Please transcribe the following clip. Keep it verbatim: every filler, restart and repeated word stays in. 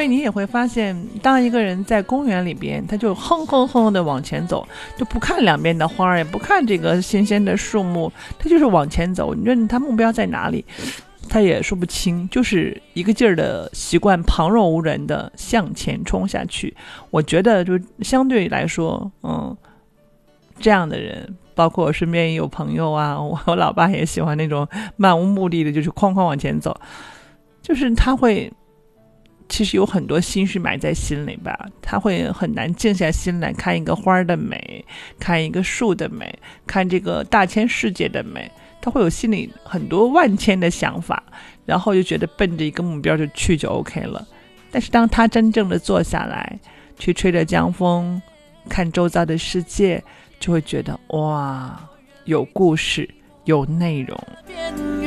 以你也会发现，当一个人在公园里边，他就哼哼哼的往前走，就不看两边的花，也不看这个新鲜的树木，他就是往前走。你说他目标在哪里，他也说不清，就是一个劲儿的习惯旁若无人的向前冲下去。我觉得就相对来说，嗯，这样的人，包括我身边也有朋友啊，我我老爸也喜欢那种漫无目的的，就是哐哐往前走，就是他会其实有很多心事埋在心里吧，他会很难静下心来看一个花的美，看一个树的美，看这个大千世界的美，他会有心里很多万千的想法，然后就觉得奔着一个目标就去就 OK 了。但是当他真正的坐下来，去吹着江风，看周遭的世界，就会觉得哇，有故事，有内容。